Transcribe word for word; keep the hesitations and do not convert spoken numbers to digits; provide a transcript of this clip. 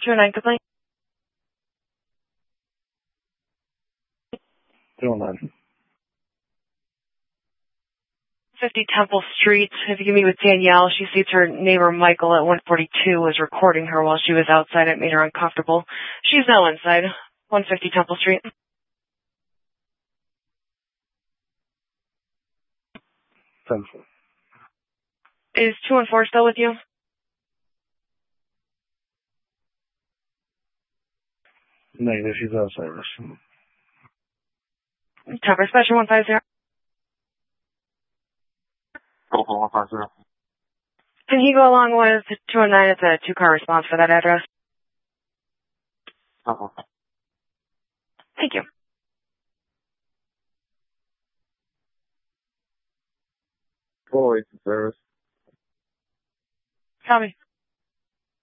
two oh nine complaint? two oh nine. fifty Temple Street. If you can meet with Danielle, she sees her neighbor Michael at one forty-two was recording her while she was outside. It made her uncomfortable. She's now inside. one fifty Temple Street. ten four. Is two one four still with you? Negative, she's outside us. Temper Special one five zero. one five zero. Can he go along with two oh nine? It's a two-car response for that address. Okay. Thank you. Full service. Copy.